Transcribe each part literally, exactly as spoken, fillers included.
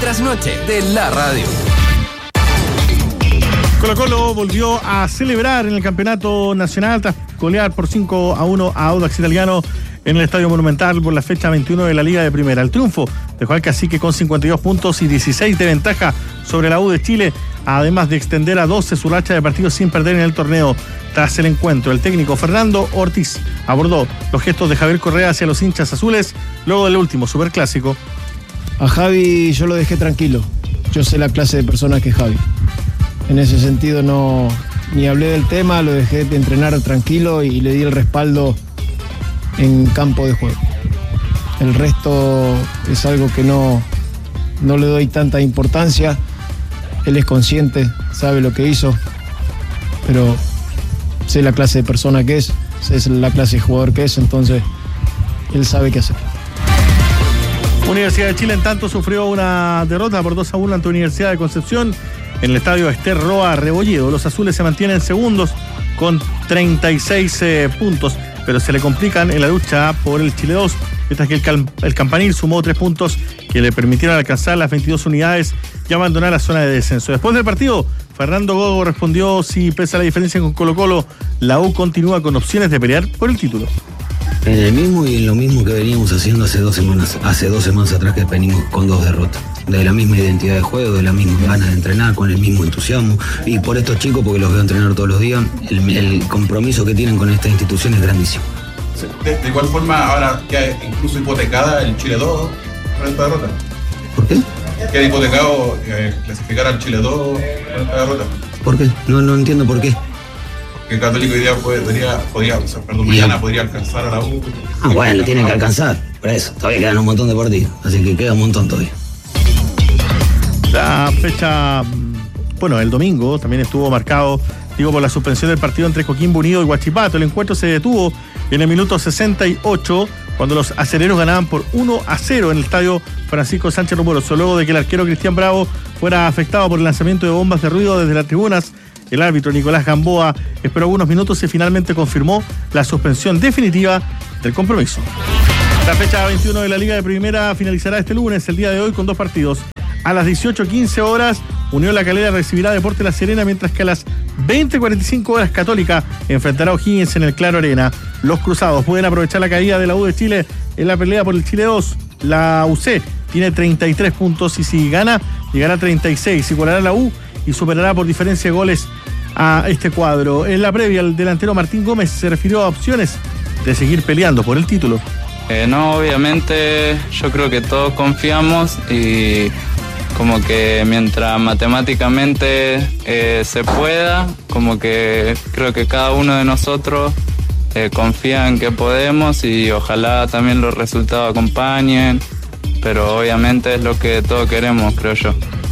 trasnoche de la radio. Colo-Colo volvió a celebrar en el campeonato nacional tras golear por cinco a uno a Audax Italiano en el Estadio Monumental por la fecha veintiuno de la Liga de Primera. El triunfo dejó al Cacique con cincuenta y dos puntos y dieciséis de ventaja sobre la U de Chile, además de extender a doce su racha de partidos sin perder en el torneo. Tras el encuentro, el técnico Fernando Ortiz abordó los gestos de Javier Correa hacia los hinchas azules luego del último superclásico. A Javi yo lo dejé tranquilo. Yo sé la clase de persona que es Javi. En ese sentido no ni hablé del tema, lo dejé de entrenar tranquilo y le di el respaldo en campo de juego. El resto es algo que no, no le doy tanta importancia. Él es consciente, sabe lo que hizo, pero sé la clase de persona que es, sé la clase de jugador que es, entonces él sabe qué hacer. Universidad de Chile, en tanto, sufrió una derrota por dos a uno ante Universidad de Concepción en el estadio Ester Roa Rebolledo. Los azules se mantienen segundos con treinta y seis eh, puntos, pero se le complican en la lucha por el Chile dos, mientras que el, Cal- el Campanil sumó tres puntos que le permitieron alcanzar las veintidós unidades y abandonar la zona de descenso. Después del partido, Fernando Gogo respondió si, pese a la diferencia con Colo-Colo, la U continúa con opciones de pelear por el título. En el mismo y en lo mismo que veníamos haciendo hace dos semanas, hace dos semanas atrás que venimos con dos derrotas. De la misma identidad de juego, de la misma ganas de entrenar, con el mismo entusiasmo. Y por estos chicos, porque los veo entrenar todos los días, el, el compromiso que tienen con esta institución es grandísimo. De, de igual forma, ahora queda incluso hipotecada el Chile dos con esta derrota. ¿Por qué? Queda hipotecado eh, clasificar al Chile dos con esta derrota. ¿Por qué? No, no entiendo por qué. Que Católico hoy día podría, podría, o sea, perdón, mañana podría alcanzar a la U. Ah, bueno, lo tienen que alcanzar. Por eso, todavía quedan un montón de partidos. Así que queda un montón todavía. La fecha, bueno, el domingo también estuvo marcado, digo, por la suspensión del partido entre Coquimbo Unido y Huachipato. El encuentro se detuvo en el minuto sesenta y ocho, cuando los acereros ganaban por uno a cero en el estadio Francisco Sánchez Rumoroso, luego de que el arquero Cristian Bravo fuera afectado por el lanzamiento de bombas de ruido desde las tribunas. El árbitro Nicolás Gamboa esperó algunos minutos y finalmente confirmó la suspensión definitiva del compromiso. La fecha veintiuno de la Liga de Primera finalizará este lunes, el día de hoy, con dos partidos. A las dieciocho quince horas, Unión La Calera recibirá Deportes La Serena, mientras que a las veinte cuarenta y cinco horas, Católica enfrentará a O'Higgins en el Claro Arena. Los cruzados pueden aprovechar la caída de la U de Chile en la pelea por el Chile dos. La U C tiene treinta y tres puntos y si gana, llegará a treinta y seis. Igualará la U y superará por diferencia de goles a este cuadro. En la previa, el delantero Martín Gómez se refirió a opciones de seguir peleando por el título. Eh, no, obviamente yo creo que todos confiamos y como que mientras matemáticamente eh, se pueda, como que creo que cada uno de nosotros eh, confía en que podemos y ojalá también los resultados acompañen, pero obviamente es lo que todos queremos, creo yo.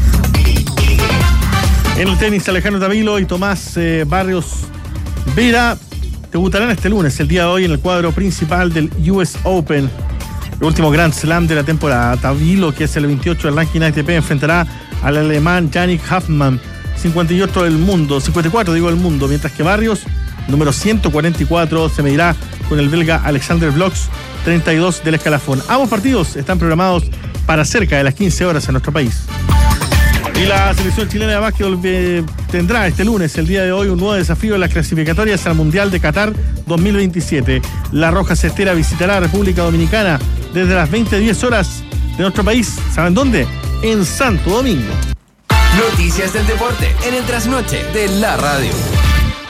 En el tenis, Alejandro Tavilo y Tomás eh, Barrios Vera debutarán este lunes, el día de hoy, en el cuadro principal del U S Open, el último Grand Slam de la temporada. Tavilo, que es el veintiocho del ranking A T P, enfrentará al alemán Yannick Hoffmann, cincuenta y ocho del mundo, cincuenta y cuatro digo del mundo, mientras que Barrios, número ciento cuarenta y cuatro, se medirá con el belga Alexander Bloks, treinta y dos del escalafón. Ambos partidos están programados para cerca de las quince horas en nuestro país. Y la selección chilena de básquetbol eh, tendrá este lunes, el día de hoy, un nuevo desafío en las clasificatorias al Mundial de Qatar dos mil veintisiete. La Roja Cestera visitará a República Dominicana desde las veinte diez horas de nuestro país. ¿Saben dónde? En Santo Domingo. Noticias del deporte en el trasnoche de la radio.